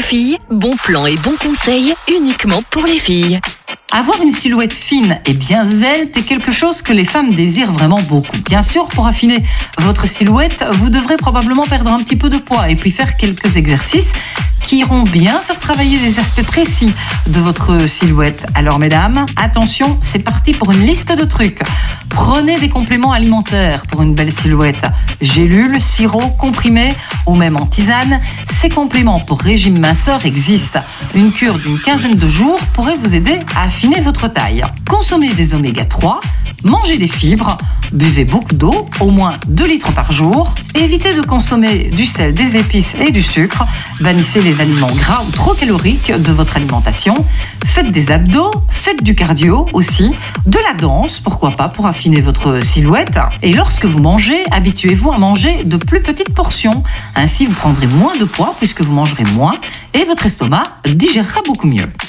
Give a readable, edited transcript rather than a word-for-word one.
filles, bons plans et bons conseils uniquement pour les filles. Avoir une silhouette fine et bien svelte est quelque chose que les femmes désirent vraiment beaucoup. Bien sûr, pour affiner votre silhouette, vous devrez probablement perdre un petit peu de poids et puis faire quelques exercices qui iront bien faire travailler des aspects précis de votre silhouette. Alors mesdames, attention, c'est parti pour une liste de trucs. Prenez des compléments alimentaires pour une belle silhouette. Gélules, sirop, comprimés ou même en tisane, ces compléments pour régime minceur existent. Une cure d'une quinzaine de jours pourrait vous aider à affiner votre taille. Consommez des oméga 3, mangez des fibres, buvez beaucoup d'eau, au moins 2 litres par jour. Évitez de consommer du sel, des épices et du sucre. Bannissez les aliments gras ou trop caloriques de votre alimentation. Faites des abdos, faites du cardio aussi, de la danse, pourquoi pas, pour affiner votre silhouette. Et lorsque vous mangez, habituez-vous à manger de plus petites portions. Ainsi, vous prendrez moins de poids puisque vous mangerez moins et votre estomac digérera beaucoup mieux.